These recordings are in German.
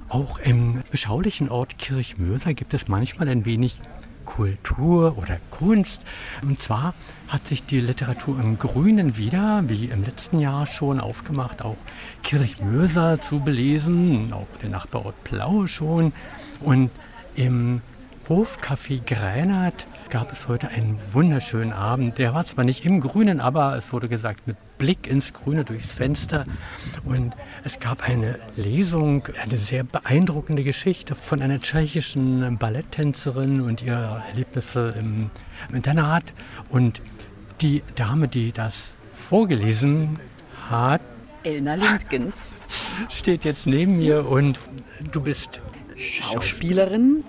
Auch im beschaulichen Ort Kirchmöser gibt es manchmal ein wenig Kultur oder Kunst. Und zwar hat sich die Literatur im Grünen wieder, wie im letzten Jahr schon, aufgemacht, auch Kirchmöser zu belesen, auch der Nachbarort Plaue schon. Und im Hofcafé Gränert gab es heute einen wunderschönen Abend. Der war zwar nicht im Grünen, aber es wurde gesagt, mit Blick ins Grüne durchs Fenster. Und es gab eine Lesung, eine sehr beeindruckende Geschichte von einer tschechischen Balletttänzerin und ihre Erlebnisse im Internat. Und die Dame, die das vorgelesen hat, Elna Lindgens, steht jetzt neben mir und du bist Schauspielerin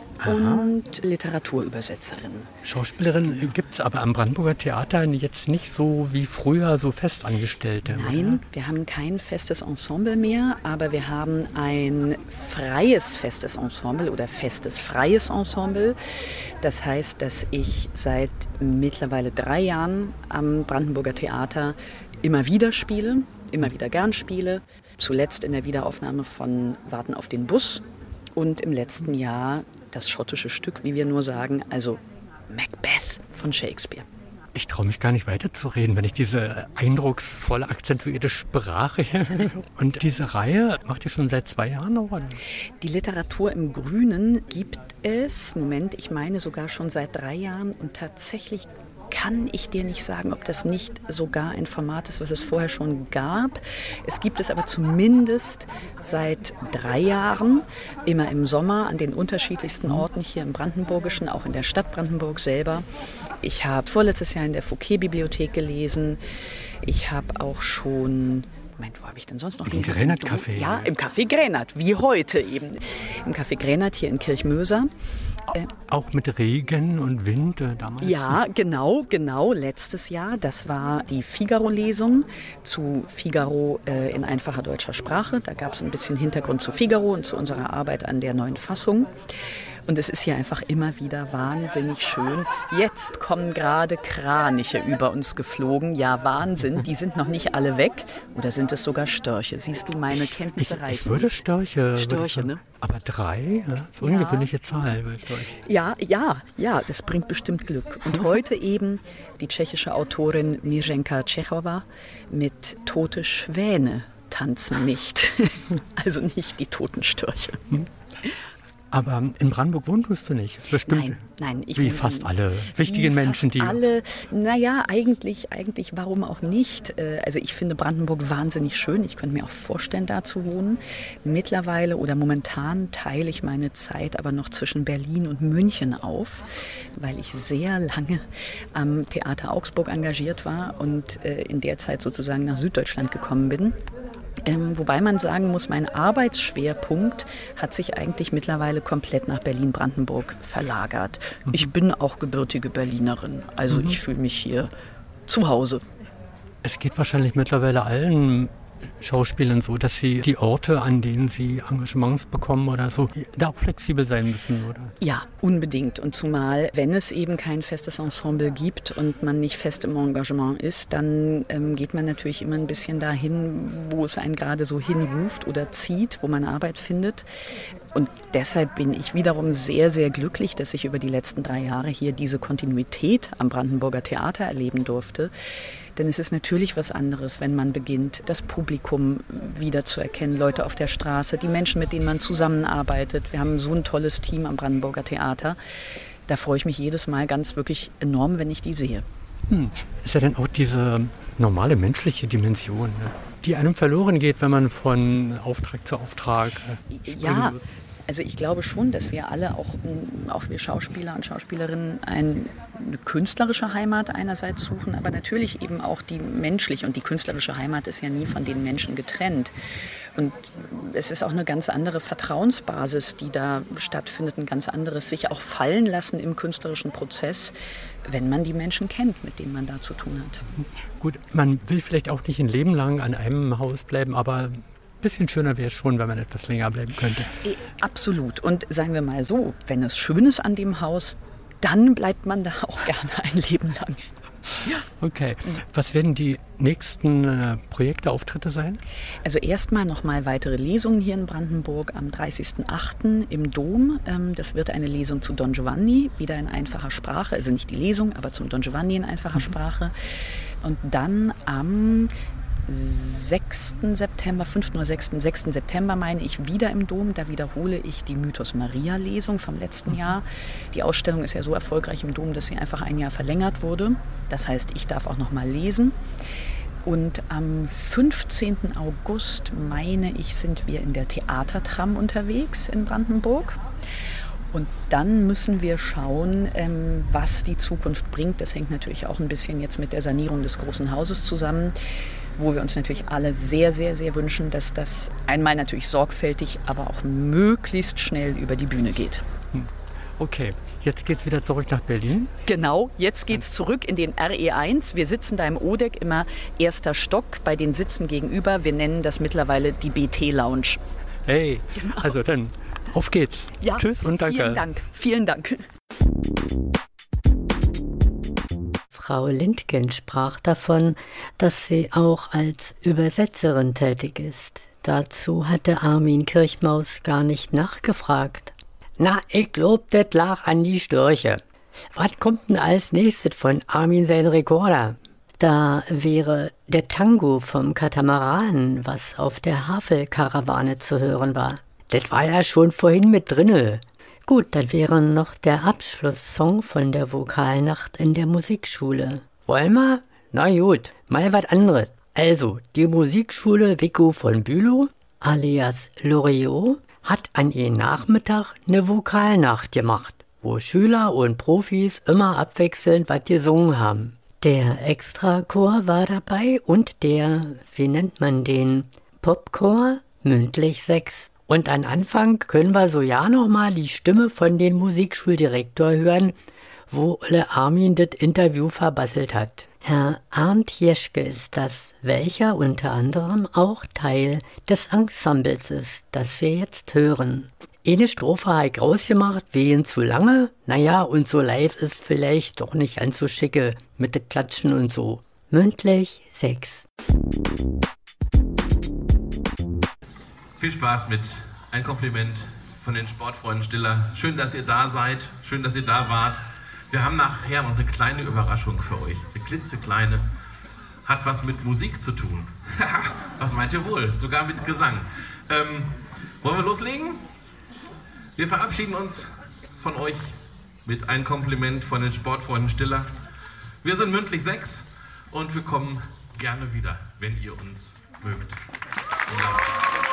und Literaturübersetzerin. Schauspielerin gibt es aber am Brandenburger Theater jetzt nicht so wie früher, so Festangestellte. Nein, wir haben kein festes Ensemble mehr, aber wir haben ein freies festes Ensemble oder festes freies Ensemble. Das heißt, dass ich seit mittlerweile 3 Jahren am Brandenburger Theater immer wieder spiele, immer wieder gern spiele. Zuletzt in der Wiederaufnahme von Warten auf den Bus. Und im letzten Jahr das schottische Stück, wie wir nur sagen, also Macbeth von Shakespeare. Ich traue mich gar nicht weiterzureden, wenn ich diese eindrucksvolle, akzentuierte Sprache höre. Und diese Reihe macht ihr schon seit 2 Jahren, oder? Die Literatur im Grünen gibt es, ich meine sogar schon seit 3 Jahren. Und tatsächlich kann ich dir nicht sagen, ob das nicht sogar ein Format ist, was es vorher schon gab. Es gibt es aber zumindest seit 3 Jahren, immer im Sommer an den unterschiedlichsten Orten hier im Brandenburgischen, auch in der Stadt Brandenburg selber. Ich habe vorletztes Jahr in der Fouquet-Bibliothek gelesen. Ich habe auch schon... wo habe ich denn sonst noch gelesen? Im Gränert-Café. Ja, im Café Gränert, wie heute eben. Im Café Gränert hier in Kirchmöser. Auch mit Regen und Wind damals? Ja, genau, letztes Jahr. Das war die Figaro-Lesung zu Figaro in einfacher deutscher Sprache. Da gab es ein bisschen Hintergrund zu Figaro und zu unserer Arbeit an der neuen Fassung. Und es ist hier einfach immer wieder wahnsinnig schön. Jetzt kommen gerade Kraniche über uns geflogen. Ja, Wahnsinn, die sind noch nicht alle weg. Oder sind es sogar Störche? Siehst du, meine Kenntnisse reichen. Ich würde Störche. Ne? Aber 3, das ist eine ungewöhnliche Zahl bei Störchen. Ja, das bringt bestimmt Glück. Und heute eben die tschechische Autorin Mirjenka Tschechowa mit Tote Schwäne tanzen nicht. Also nicht die toten Störche. Aber in Brandenburg wohnst du nicht? Bestimmt. Nein. Wie fast alle wichtigen Menschen, die... Eigentlich, warum auch nicht? Also ich finde Brandenburg wahnsinnig schön. Ich könnte mir auch vorstellen, da zu wohnen. Mittlerweile oder momentan teile ich meine Zeit aber noch zwischen Berlin und München auf, weil ich sehr lange am Theater Augsburg engagiert war und in der Zeit sozusagen nach Süddeutschland gekommen bin. Wobei man sagen muss, mein Arbeitsschwerpunkt hat sich eigentlich mittlerweile komplett nach Berlin-Brandenburg verlagert. Ich bin auch gebürtige Berlinerin, also ich fühle mich hier zu Hause. Es geht wahrscheinlich mittlerweile allen Schauspielern so, dass sie die Orte, an denen sie Engagements bekommen oder so, da auch flexibel sein müssen, oder? Ja, unbedingt. Und zumal, wenn es eben kein festes Ensemble gibt und man nicht fest im Engagement ist, dann geht man natürlich immer ein bisschen dahin, wo es einen gerade so hinruft oder zieht, wo man Arbeit findet. Und deshalb bin ich wiederum sehr, sehr glücklich, dass ich über die letzten 3 Jahre hier diese Kontinuität am Brandenburger Theater erleben durfte. Denn es ist natürlich was anderes, wenn man beginnt, das Publikum wiederzuerkennen, Leute auf der Straße, die Menschen, mit denen man zusammenarbeitet. Wir haben so ein tolles Team am Brandenburger Theater. Da freue ich mich jedes Mal ganz wirklich enorm, wenn ich die sehe. Ist ja dann auch diese normale menschliche Dimension, ne, die einem verloren geht, wenn man von Auftrag zu Auftrag Ja, also ich glaube schon, dass wir alle, auch wir Schauspieler und Schauspielerinnen, eine künstlerische Heimat einerseits suchen, aber natürlich eben auch die menschliche. Und die künstlerische Heimat ist ja nie von den Menschen getrennt. Und es ist auch eine ganz andere Vertrauensbasis, die da stattfindet, ein ganz anderes sich auch fallen lassen im künstlerischen Prozess, wenn man die Menschen kennt, mit denen man da zu tun hat. Gut, man will vielleicht auch nicht ein Leben lang an einem Haus bleiben, aber ein bisschen schöner wäre es schon, wenn man etwas länger bleiben könnte. Absolut. Und sagen wir mal so, wenn es schön ist an dem Haus, dann bleibt man da auch gerne ein Leben lang. Okay. Was werden die nächsten Projekte, Auftritte sein? Also erstmal nochmal weitere Lesungen hier in Brandenburg am 30.08. im Dom. Das wird eine Lesung zu Don Giovanni, wieder in einfacher Sprache. Also nicht die Lesung, aber zum Don Giovanni in einfacher Sprache. Und dann am 6. September, 5. oder 6. September meine ich, wieder im Dom. Da wiederhole ich die Mythos-Maria-Lesung vom letzten Jahr. Die Ausstellung ist ja so erfolgreich im Dom, dass sie einfach ein Jahr verlängert wurde. Das heißt, ich darf auch noch mal lesen. Und am 15. August, meine ich, sind wir in der Theatertram unterwegs in Brandenburg. Und dann müssen wir schauen, was die Zukunft bringt. Das hängt natürlich auch ein bisschen jetzt mit der Sanierung des Großen Hauses zusammen, wo wir uns natürlich alle sehr, sehr, sehr wünschen, dass das einmal natürlich sorgfältig, aber auch möglichst schnell über die Bühne geht. Okay, jetzt geht's wieder zurück nach Berlin. Genau, jetzt geht's zurück in den RE1. Wir sitzen da im Odeck, immer erster Stock, bei den Sitzen gegenüber. Wir nennen das mittlerweile die BT-Lounge. Hey, genau. Also dann, auf geht's. Ja, tschüss und danke. Vielen Dank, vielen Dank. Frau Lindgen sprach davon, dass sie auch als Übersetzerin tätig ist. Dazu hatte Armin Kirchmaus gar nicht nachgefragt. Na, ich glaub, das lag an die Störche. Was kommt denn als nächstes von Armin sein Rekorder? Da wäre der Tango vom Katamaran, was auf der Havel-Karawane zu hören war. Das war ja schon vorhin mit drinne. Gut, dann wäre noch der Abschlusssong von der Vokalnacht in der Musikschule. Wollen wir? Na gut, mal was anderes. Also, die Musikschule Vico von Bülow, alias Loriot, hat an ihrem Nachmittag eine Vokalnacht gemacht, wo Schüler und Profis immer abwechselnd was gesungen haben. Der Extrachor war dabei und der, wie nennt man den, Popchor, mündlich 6. Und an Anfang können wir so ja nochmal die Stimme von dem Musikschuldirektor hören, wo Ole Armin das Interview verbasselt hat. Herr Arndt Jeschke ist das, welcher unter anderem auch Teil des Ensembles ist, das wir jetzt hören. Eine Strophe habe ich rausgemacht, wegen zu lange. Naja, und so live ist vielleicht doch nicht ganz so schicke mit dem Klatschen und so. Mündlich 6. Viel Spaß mit Ein Kompliment von den Sportfreunden Stiller. Schön, dass ihr da seid, schön, dass ihr da wart. Wir haben nachher noch eine kleine Überraschung für euch. Eine klitzekleine. Hat was mit Musik zu tun. Was meint ihr wohl? Sogar mit Gesang. Wollen wir loslegen? Wir verabschieden uns von euch mit Ein Kompliment von den Sportfreunden Stiller. Wir sind mündlich 6 und wir kommen gerne wieder, wenn ihr uns mögt.